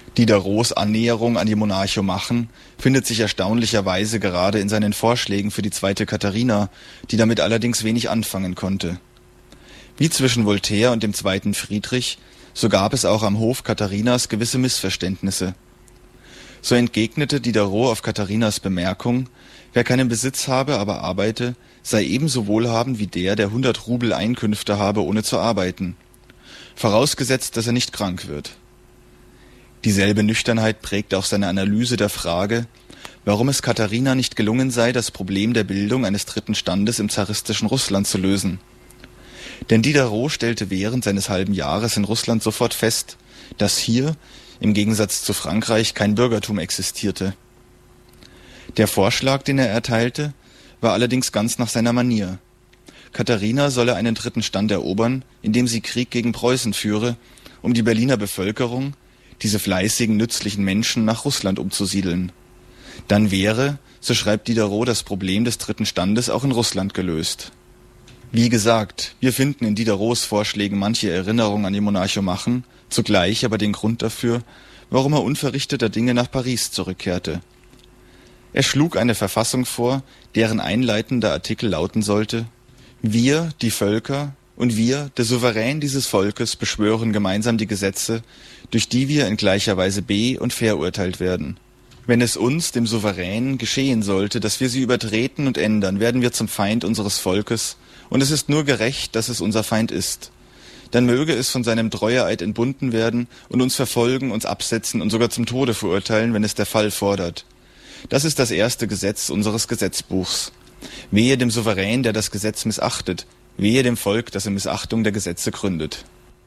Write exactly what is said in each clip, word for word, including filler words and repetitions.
Diderots Annäherung an die Monarchomachen findet sich erstaunlicherweise gerade in seinen Vorschlägen für die zweite Katharina, die damit allerdings wenig anfangen konnte. Wie zwischen Voltaire und dem zweiten Friedrich, so gab es auch am Hof Katharinas gewisse Missverständnisse. So entgegnete Diderot auf Katharinas Bemerkung, wer keinen Besitz habe, aber arbeite, sei ebenso wohlhabend wie der, der hundert Rubel Einkünfte habe, ohne zu arbeiten. Vorausgesetzt, dass er nicht krank wird. Dieselbe Nüchternheit prägt auch seine Analyse der Frage, warum es Katharina nicht gelungen sei, das Problem der Bildung eines dritten Standes im zaristischen Russland zu lösen. Denn Diderot stellte während seines halben Jahres in Russland sofort fest, dass hier, im Gegensatz zu Frankreich, kein Bürgertum existierte. Der Vorschlag, den er erteilte, war allerdings ganz nach seiner Manier. Katharina solle einen dritten Stand erobern, indem sie Krieg gegen Preußen führe, um die Berliner Bevölkerung, diese fleißigen, nützlichen Menschen, nach Russland umzusiedeln. Dann wäre, so schreibt Diderot, das Problem des dritten Standes auch in Russland gelöst. Wie gesagt, wir finden in Diderots Vorschlägen manche Erinnerung an die Monarchomachen, zugleich aber den Grund dafür, warum er unverrichteter Dinge nach Paris zurückkehrte. Er schlug eine Verfassung vor, deren einleitender Artikel lauten sollte: Wir, die Völker, und wir, der Souverän dieses Volkes, beschwören gemeinsam die Gesetze, durch die wir in gleicher Weise be- und verurteilt werden. Wenn es uns, dem Souveränen, geschehen sollte, dass wir sie übertreten und ändern, werden wir zum Feind unseres Volkes, und es ist nur gerecht, dass es unser Feind ist. Dann möge es von seinem Treueeid entbunden werden und uns verfolgen, uns absetzen und sogar zum Tode verurteilen, wenn es der Fall fordert. Das ist das erste Gesetz unseres Gesetzbuchs. Wehe dem Souverän, der das Gesetz missachtet, wehe dem Volk, das in Missachtung der Gesetze gründet.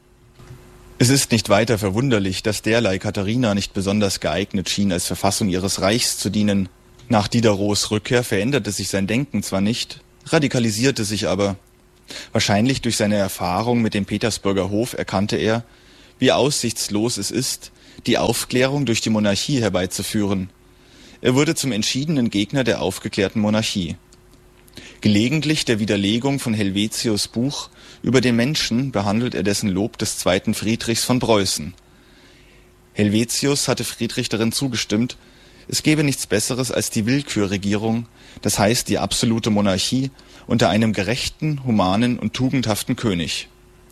Es ist nicht weiter verwunderlich, dass derlei Katharina nicht besonders geeignet schien, als Verfassung ihres Reichs zu dienen. Nach Diderots Rückkehr veränderte sich sein Denken zwar nicht, radikalisierte sich aber. Wahrscheinlich durch seine Erfahrung mit dem Petersburger Hof erkannte er, wie aussichtslos es ist, die Aufklärung durch die Monarchie herbeizuführen. Er wurde zum entschiedenen Gegner der aufgeklärten Monarchie. Gelegentlich der Widerlegung von Helvetius' Buch über den Menschen behandelt er dessen Lob des zweiten Friedrichs von Preußen. Helvetius hatte Friedrich darin zugestimmt, es gebe nichts Besseres als die Willkürregierung, das heißt die absolute Monarchie unter einem gerechten, humanen und tugendhaften König.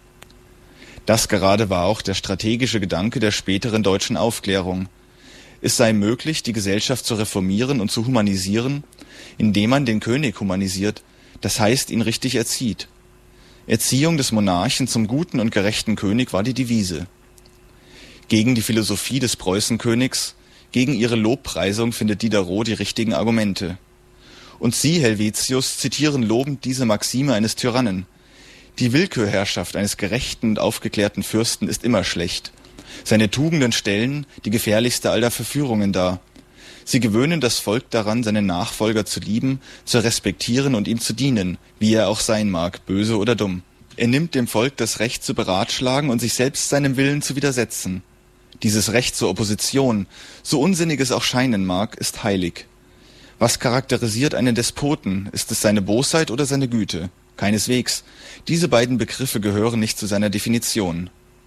Das gerade war auch der strategische Gedanke der späteren deutschen Aufklärung. Es sei möglich, die Gesellschaft zu reformieren und zu humanisieren, indem man den König humanisiert, das heißt ihn richtig erzieht. Erziehung des Monarchen zum guten und gerechten König war die Devise. Gegen die Philosophie des Preußenkönigs, gegen ihre Lobpreisung findet Diderot die richtigen Argumente. Und Sie, Helvetius, zitieren lobend diese Maxime eines Tyrannen: Die Willkürherrschaft eines gerechten und aufgeklärten Fürsten ist immer schlecht. Seine Tugenden stellen die gefährlichste aller Verführungen dar. Sie gewöhnen das Volk daran, seinen Nachfolger zu lieben, zu respektieren und ihm zu dienen, wie er auch sein mag, böse oder dumm. Er nimmt dem Volk das Recht zu beratschlagen und sich selbst seinem Willen zu widersetzen. Dieses Recht zur Opposition, so unsinnig es auch scheinen mag, ist heilig. Was charakterisiert einen Despoten? Ist es seine Bosheit oder seine Güte? Keineswegs. Diese beiden Begriffe gehören nicht zu seiner Definition.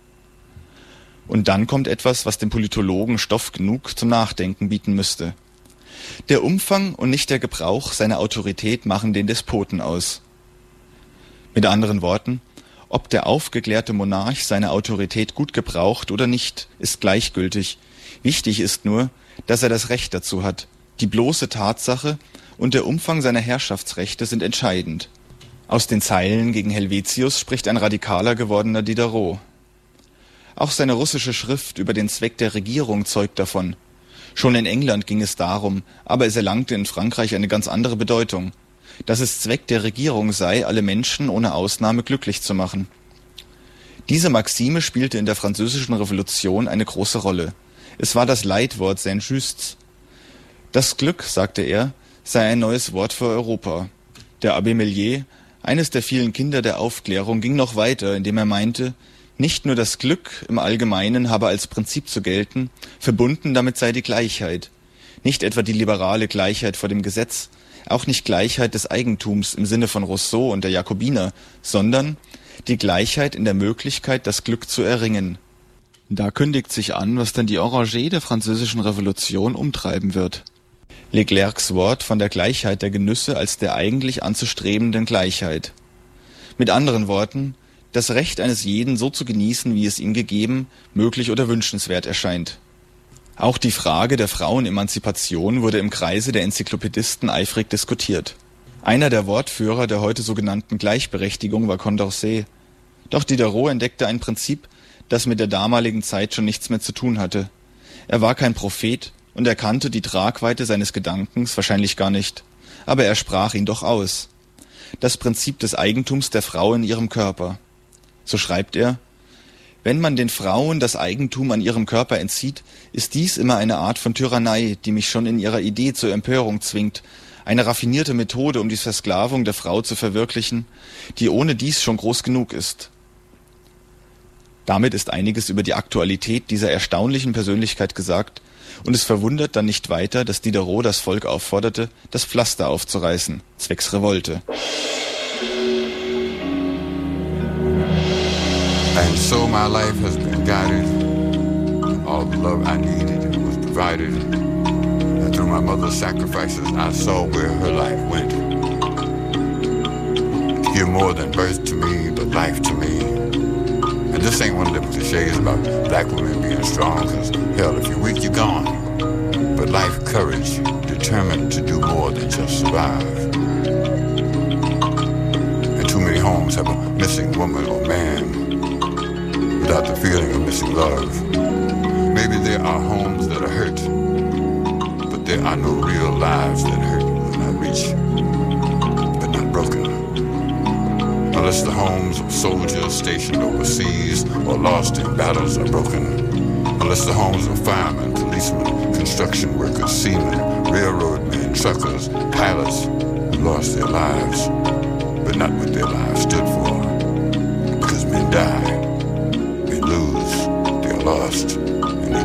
Und dann kommt etwas, was dem Politologen Stoff genug zum Nachdenken bieten müsste. Der Umfang und nicht der Gebrauch seiner Autorität machen den Despoten aus. Mit anderen Worten, ob der aufgeklärte Monarch seine Autorität gut gebraucht oder nicht, ist gleichgültig. Wichtig ist nur, dass er das Recht dazu hat. Die bloße Tatsache und der Umfang seiner Herrschaftsrechte sind entscheidend. Aus den Zeilen gegen Helvetius spricht ein radikaler gewordener Diderot. Auch seine russische Schrift über den Zweck der Regierung zeugt davon. Schon in England ging es darum, aber es erlangte in Frankreich eine ganz andere Bedeutung, dass es Zweck der Regierung sei, alle Menschen ohne Ausnahme glücklich zu machen. Diese Maxime spielte in der Französischen Revolution eine große Rolle. Es war das Leitwort Saint-Justs. Das Glück, sagte er, sei ein neues Wort für Europa. Der Abbé Mellier, eines der vielen Kinder der Aufklärung, ging noch weiter, indem er meinte, nicht nur das Glück im Allgemeinen habe als Prinzip zu gelten, verbunden damit sei die Gleichheit. Nicht etwa die liberale Gleichheit vor dem Gesetz, auch nicht Gleichheit des Eigentums im Sinne von Rousseau und der Jakobiner, sondern die Gleichheit in der Möglichkeit, das Glück zu erringen. Da kündigt sich an, was dann die Orangers der französischen Revolution umtreiben wird. Leclercs Wort von der Gleichheit der Genüsse als der eigentlich anzustrebenden Gleichheit. Mit anderen Worten, das Recht eines jeden so zu genießen, wie es ihm gegeben, möglich oder wünschenswert erscheint. Auch die Frage der Frauenemanzipation wurde im Kreise der Enzyklopädisten eifrig diskutiert. Einer der Wortführer der heute sogenannten Gleichberechtigung war Condorcet. Doch Diderot entdeckte ein Prinzip, das mit der damaligen Zeit schon nichts mehr zu tun hatte. Er war kein Prophet und erkannte die Tragweite seines Gedankens wahrscheinlich gar nicht, aber er sprach ihn doch aus. Das Prinzip des Eigentums der Frau in ihrem Körper. So schreibt er: Wenn man den Frauen das Eigentum an ihrem Körper entzieht, ist dies immer eine Art von Tyrannei, die mich schon in ihrer Idee zur Empörung zwingt, eine raffinierte Methode, um die Versklavung der Frau zu verwirklichen, die ohne dies schon groß genug ist. Damit ist einiges über die Aktualität dieser erstaunlichen Persönlichkeit gesagt, und es verwundert dann nicht weiter, dass Diderot das Volk aufforderte, das Pflaster aufzureißen, zwecks Revolte. And so my life has been guided. All the love I needed was provided. And through my mother's sacrifices, I saw where her life went. To give more than birth to me, but life to me. And this ain't one of them cliches about black women being strong, cause hell, if you're weak, you're gone. But life, courage, determined to do more than just survive. And too many homes have a missing woman or man without the feeling of missing love. Maybe there are homes that are hurt, but there are no real lives that hurt when I reach, but not broken. Unless the homes of soldiers stationed overseas or lost in battles are broken. Unless the homes of firemen, policemen, construction workers, seamen, railroad men, truckers, pilots who lost their lives, but not what their lives stood for.